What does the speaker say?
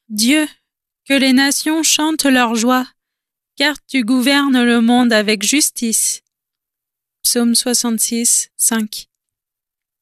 Dieu, que les nations chantent leur joie, car tu gouvernes le monde avec justice. Psaume 66, 5.